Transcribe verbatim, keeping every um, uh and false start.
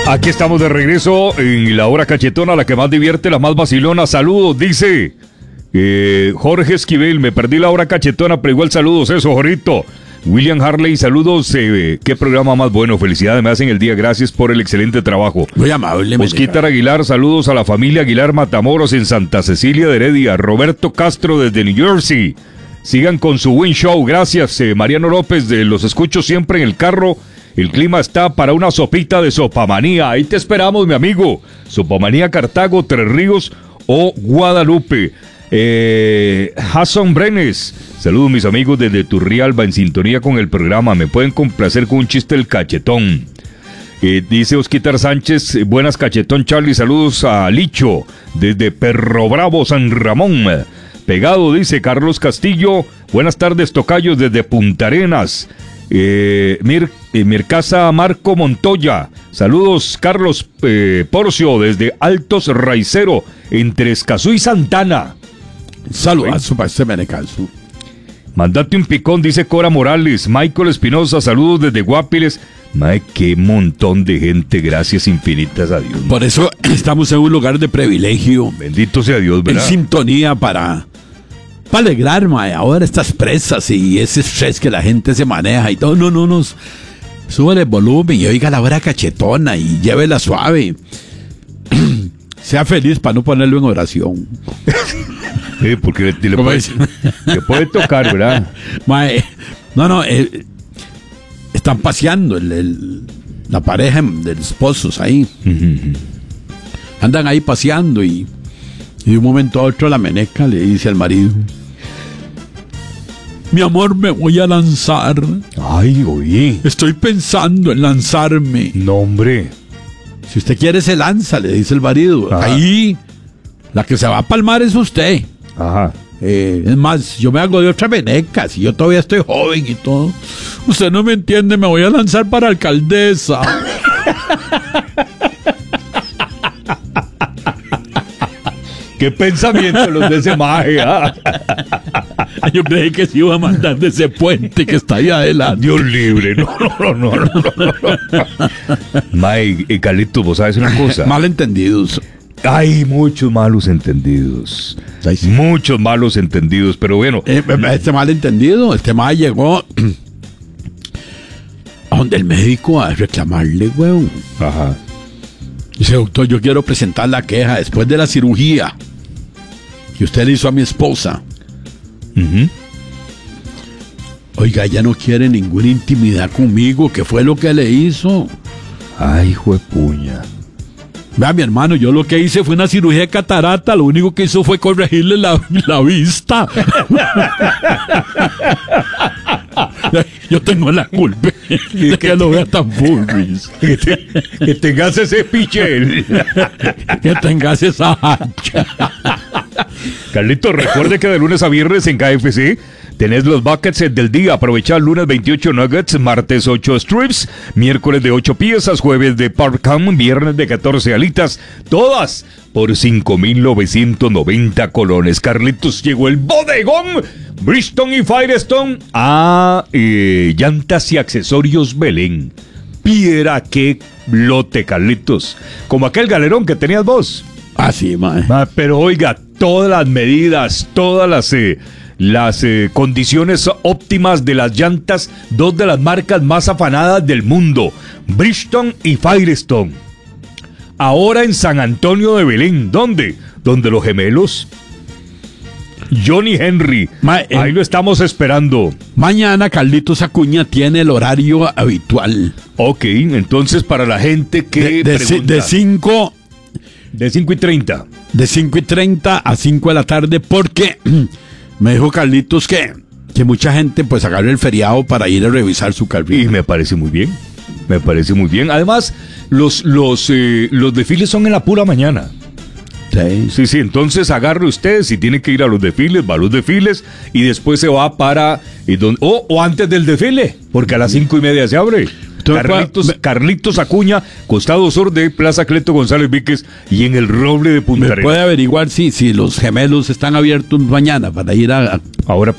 Aquí estamos de regreso en la hora cachetona, la que más divierte, la más vacilona. Saludos, dice eh, Jorge Esquivel. Me perdí la hora cachetona, pero igual saludos, eso, Jorito. William Harley, saludos. Eh, qué programa más bueno. Felicidades, me hacen el día. Gracias por el excelente trabajo. Muy amable. Osquitar Aguilar, saludos a la familia Aguilar Matamoros en Santa Cecilia de Heredia. Roberto Castro desde New Jersey. Sigan con su buen show. Gracias, eh, Mariano López. De, los escucho siempre en el carro. El clima está para una sopita de sopamanía. Ahí te esperamos, mi amigo. Sopamanía Cartago, Tres Ríos o Guadalupe. Eh, Jason Brenes. Saludos, mis amigos desde Turrialba, en sintonía con el programa. Me pueden complacer con un chiste del cachetón. Eh, dice Osquitar Sánchez, buenas cachetón Charlie. Saludos a Licho desde Perro Bravo, San Ramón. Pegado, dice Carlos Castillo. Buenas tardes, tocayos, desde Punta Arenas. Eh, Mir, eh, Mircasa Marco Montoya. Saludos, Carlos eh, Porcio desde Altos Raicero, entre Escazú y Santana. Saludos para este Menecalzo. Mandate un picón, dice Cora Morales. Michael Espinosa, saludos desde Guapiles. Mae, qué montón de gente, gracias infinitas a Dios. Por eso estamos en un lugar de privilegio. Bendito sea Dios, ¿verdad? En sintonía para, para alegrar, mae, ahora estas presas y ese estrés que la gente se maneja y todo. No, no, no. Súbele el volumen y oiga la hora cachetona y llévela suave. Sea feliz para no ponerlo en oración. Sí, porque le, le, puede, le puede tocar, ¿verdad? Mae, no, no, eh, están paseando el, el, la pareja de esposos ahí. Uh-huh. Andan ahí paseando y, y de un momento a otro la meneca le dice al marido: mi amor, me voy a lanzar. Ay, oye. Estoy pensando en lanzarme. No, hombre. Si usted quiere se lanza, le dice el marido. Ajá. Ahí, la que se va a palmar es usted. Ajá. Eh, es más, yo me hago de otra veneca, si yo todavía estoy joven y todo. Usted no me entiende, me voy a lanzar para alcaldesa. ¿Qué pensamiento los de ese maje? ¿Ah? Yo creí que se iba a mandar de ese puente que está ahí adelante. Dios libre, no, no, no, no, no. Mae, eh, Carlitos, vos sabes una cosa. Malentendidos. Hay muchos malos entendidos. Ay, sí. Muchos malos entendidos, pero bueno. Eh, este malentendido, este mae llegó a donde el médico a reclamarle, weón. Ajá. Dice: doctor, yo quiero presentar la queja después de la cirugía que usted le hizo a mi esposa. Uh-huh. Oiga, ella no quiere ninguna intimidad conmigo. ¿Qué fue lo que le hizo? Ay, juepuña. Vea, mi hermano, yo lo que hice fue una cirugía de catarata. Lo único que hizo fue corregirle la, la vista. Yo tengo la culpa de que lo vea tan burris. Que, te, que tengas ese pichel. Que tengas esa hacha. Carlitos, recuerde que de lunes a viernes en K F C tenés los buckets del día. Aprovecha el lunes veintiocho nuggets, martes ocho strips, miércoles de ocho piezas, jueves de parcam, viernes de catorce alitas, todas por cinco mil novecientos noventa colones. Carlitos, llegó el bodegón Bridgestone y Firestone a eh, llantas y accesorios Belén. Piera qué lote, Carlitos. Como aquel galerón que tenías vos. Ah, sí, mae. Ma, pero oiga, todas las medidas, todas las... Eh, Las eh, condiciones óptimas de las llantas, dos de las marcas más afanadas del mundo, Bridgestone y Firestone. Ahora en San Antonio de Belén, ¿dónde? Donde los gemelos Johnny Henry. Ma, eh, Ahí lo estamos esperando. Mañana Carlitos Acuña tiene el horario habitual. Ok, entonces para la gente que de, de, de cinco de cinco y treinta de cinco y treinta a cinco de la tarde, porque me dijo Carlitos que, que mucha gente pues agarra el feriado para ir a revisar su carril. Y me parece muy bien, me parece muy bien. Además, los, los, eh, los desfiles son en la pura mañana. Sí. sí, sí, entonces agarre usted, si tiene que ir a los desfiles, va a los desfiles y después se va para... Y don, o, o antes del desfile, porque a las cinco y media se abre. Carlitos, me, Carlitos Acuña, costado sur de Plaza Cleto González Víquez y en el Roble de Punta Arenas. ¿Me puede averiguar si, si los gemelos están abiertos mañana para ir a... Ahora,